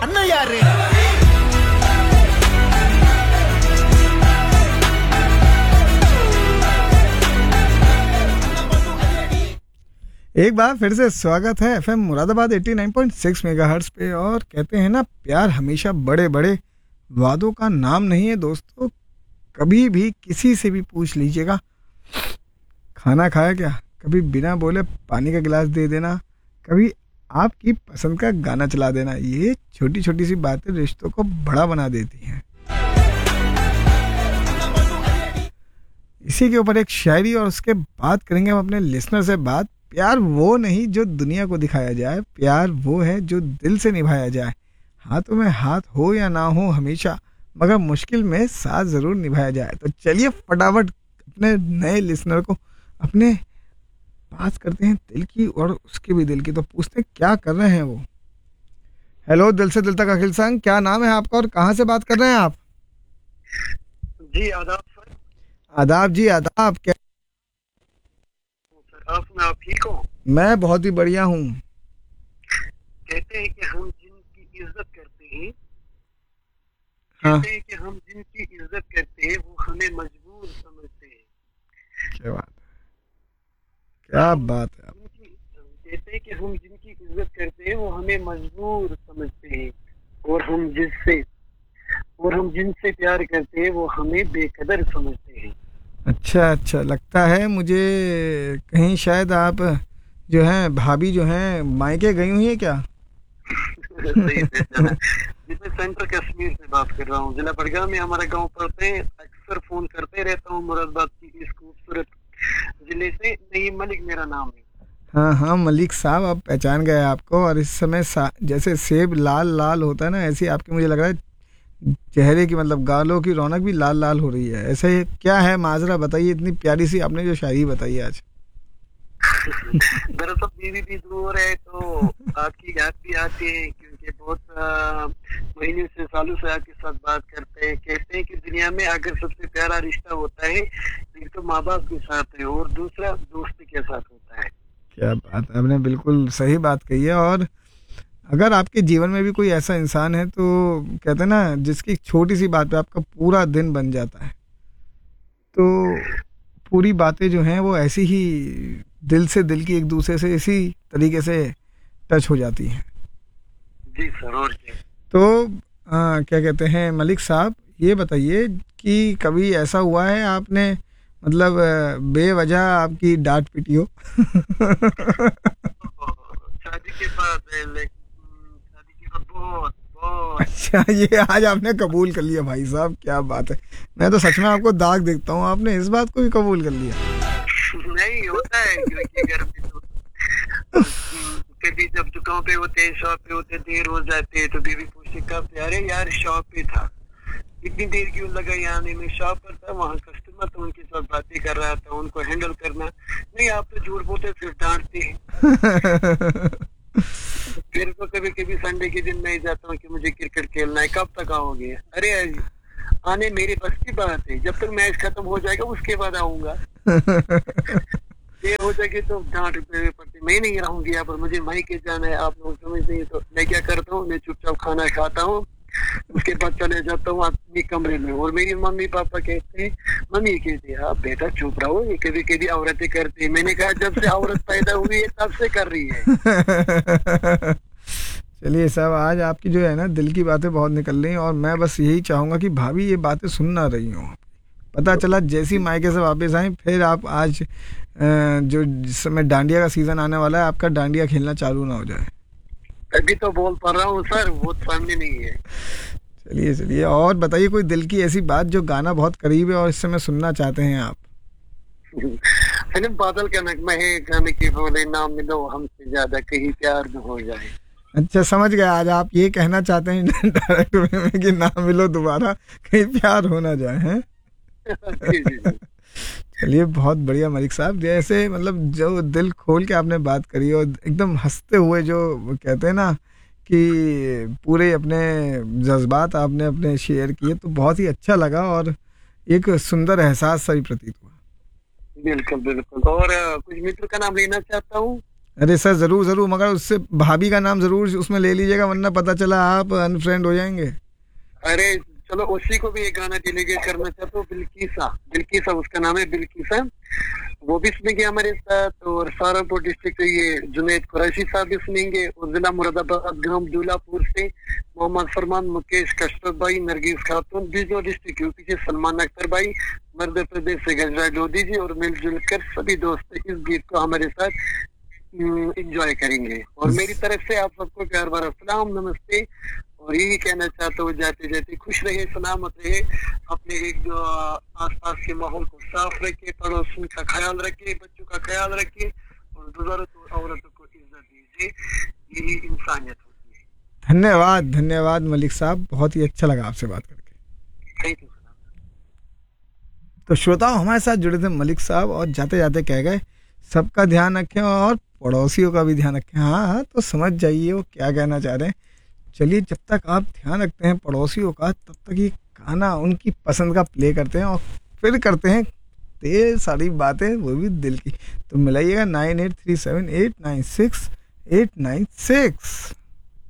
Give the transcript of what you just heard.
अन्न यार एक बार फिर से स्वागत है एफएम मुरादाबाद 89.6 मेगाहर्ट्ज पे। और कहते हैं ना, प्यार हमेशा बड़े बड़े वादों का नाम नहीं है दोस्तों। कभी भी किसी से भी पूछ लीजिएगा खाना खाया क्या, कभी बिना बोले पानी का गिलास दे देना, कभी आपकी पसंद का गाना चला देना, ये छोटी छोटी सी बातें रिश्तों को बड़ा बना देती हैं। इसी के ऊपर एक शायरी और उसके बाद करेंगे हम अपने लिसनर से बात। प्यार वो नहीं जो दुनिया को दिखाया जाए, प्यार वो है जो दिल से निभाया जाए। हाथों में हाथ हो या ना हो हमेशा, मगर मुश्किल में साथ ज़रूर निभाया जाए। तो चलिए फटाफट अपने नए लिसनर को अपने बात करते हैं दिल की और उसके भी दिल की। तो पूछते हैं क्या कर रहे हैं वो। हेलो, दिल से दिल तक अखिल संग, क्या नाम है आपका और कहाँ से बात कर रहे हैं आप? जी आदाब सर। आदाब जी आदाब। क्या आप ठीक हो? मैं बहुत ही बढ़िया हूँ। कहते हैं कि हम जिनकी इज्जत करते हैं, हाँ, कहते हैं कि हम जिनकी इज्जत करते हैं वो हमें मजबूर समझते हैं। क्या बात है, क्या बात है। कहते हैं कि हम जिनकी इज्जत करते हैं वो हमें मजबूर समझते हैं, और हम जिनसे प्यार करते हैं वो हमें बेकदर समझते हैं। अच्छा अच्छा, लगता है मुझे कहीं शायद आप जो हैं भाभी जो हैं मायके गई हुई है क्या? सही पहचाना। जी, मैं सेंट्रल कश्मीर से बात कर रहा हूँ। जिला बड़गाम में हमारा गांव पड़ते हैं। अक्सर फोन करते रहता हूँ मुरादाबाद की इस खूबसूरत जिले से। नईम मलिक मेरा नाम है। हाँ हाँ मलिक साहब, आप पहचान गए आपको। और इस समय जैसे सेब लाल लाल होता है ना, ऐसे ही आपके मुझे लग रहा है चेहरे की, मतलब गालों की रौनक भी लाल लाल हो रही है। ऐसे ही क्या है माजरा, बताइए। इतनी प्यारी सी आपने जो शायरी बताई आज। दरअसल बीवी भी दूर है तो आपकी याद भी आती है, क्योंकि बहुत महीने से सालों से आपके साथ बात करते हैं। कहते हैं कि दुनिया में अगर सबसे प्यारा रिश्ता होता है, एक तो माँ बाप के साथ है और दूसरा दोस्त के साथ होता है। क्या बात है, आपने बिल्कुल सही बात कही है। और अगर आपके जीवन में भी कोई ऐसा इंसान है तो कहते हैं ना, जिसकी छोटी सी बात पे आपका पूरा दिन बन जाता है, तो पूरी बातें जो हैं वो ऐसी ही दिल से दिल की एक दूसरे से इसी तरीके से टच हो जाती हैं। जी सर। और क्या? तो क्या कहते हैं मलिक साहब, ये बताइए कि कभी ऐसा हुआ है आपने मतलब बेवजह आपकी डांट पिटी हो? शादी के बाद बहुत बहुत। अच्छा, ये आज आपने कबूल कर लिया भाई साहब, क्या बात है। मैं तो सच में आपको दाग देखता हूँ, आपने इस बात को भी कबूल कर लिया। नहीं होता है, क्योंकि घर पे तो कभी जब दुकान पे होते हैं, शॉप पे होते, देर हो जाते हैं तो बीवी पूछती कब थे? अरे यार शॉप पे था। इतनी देर क्यों लगा आने में? शॉप पर था, वहाँ कस्टमर तो उनके साथ बातें कर रहा था, उनको हैंडल करना। नहीं, आप तो झूठ बोलते, फिर डांटते हैं। फिर तो कभी कभी संडे के दिन मैं जाता हूँ कि मुझे क्रिकेट खेलना है, कब तक आओगे? अरे आने मेरे बस की बात है, जब तक मैच खत्म हो जाएगा उसके बाद आऊंगा। देर हो जाएगी तो डांट पड़ती, मैं नहीं रहूंगी यहाँ पर, मुझे मायके जाना है, आप लोग समझ नहीं। तो मैं क्या करता हूँ, मैं चुपचाप खाना खाता हूँ, उसके बाद चले जाता हूँ अपने कमरे में। और मेरी मम्मी पापा कहते हैं, मम्मी कहती है आप बेटा चुप रहो, ये कभी कभी औरतें करती है। मैंने कहा जब से औरत पैदा हुई है तब से कर रही है। चलिए साहब, आज आपकी जो है ना दिल की बातें बहुत निकल रही हैं। और मैं बस यही चाहूँगा कि भाभी ये बातें सुन ना रही हूँ। पता चला जैसी मायके से वापस आए, फिर आप आज जो जिस समय डांडिया का सीजन आने वाला है, आपका डांडिया खेलना चालू ना हो जाए। अभी तो बोल पा रहा हूँ सर, वो सामने नहीं है। चलिए चलिए, और बताइए कोई दिल की ऐसी बात जो गाना बहुत करीब है और इस समय सुनना चाहते हैं आप। फिल्म बादल का नगमा है, गाने की बोले ना मिलो हमसे ज्यादा, कहीं प्यार न हो जाए। अच्छा समझ गए, आज आप ये कहना चाहते हैं डायरेक्ट वे में कि ना मिलो दोबारा, कहीं प्यार हो ना जाए, हैं? चलिए बहुत बढ़िया मलिक साहब, जैसे मतलब जो दिल खोल के आपने बात करी और एकदम हंसते हुए जो कहते हैं ना कि पूरे अपने जज्बात आपने अपने शेयर किए, तो बहुत ही अच्छा लगा और एक सुंदर एहसास सा भी प्रतीत हुआ। बिल्कुल बिल्कुल। और कुछ मित्र का नाम लेना चाहता हूँ। अरे सर ज़रूर ज़रूर, मगर उससे भाभी का नाम ज़रूर उसमें ले लीजिएगा, वरना पता चला आप अनफ्रेंड हो जाएंगे। अरे चलो, उसी को भी एक गाना डेलीगेट करना चाहता हूँ, बिल्किसा। बिल्किसा उसका नाम है, बिल्किसा। वो भी सुनेंगे हमारे साथ। और सहारनपुर डिस्ट्रिक्ट से ये जुनैद कुरैशी साहब भी सुनेंगे। और जिला मुरादाबाद ग्राम दूलापुर से मोहम्मद फरमान, मुकेश कशरफ भाई, नरगिस खातून, बिजनौर डिस्ट्रिक्ट यूपी से सलमान अख्तर भाई, मध्य प्रदेश से गजरा लोधी जी, और मिलजुल कर सभी दोस्त इस गीत को हमारे साथ इंजॉय करेंगे। और मेरी तरफ से आप सबको प्यार भरा सलाम, नमस्ते। और यही कहना चाहता हूँ, जाते जाते खुश रहे, सलामत रहे, अपने एक आसपास के माहौल को साफ रखे, पड़ोसन का ख्याल रखे, बच्चों का ख्याल रखे, और बुजुर्ग और औरतों को इज्जत दीजिए। यही इंसानियत होती है। धन्यवाद धन्यवाद मलिक साहब, बहुत ही अच्छा लगा आपसे बात करके। Thank you. तो श्रोताओं, हमारे साथ जुड़े थे मलिक साहब, और जाते जाते कह गए सबका ध्यान रखें और पड़ोसियों का भी ध्यान रखें। हाँ हाँ, तो समझ जाइए वो क्या कहना चाह रहे हैं। चलिए, जब तक आप ध्यान रखते हैं पड़ोसियों का, तब तक ये गाना उनकी पसंद का प्ले करते हैं, और फिर करते हैं ढेर सारी बातें, वो भी दिल की। तो मिलाइएगा 9837896896।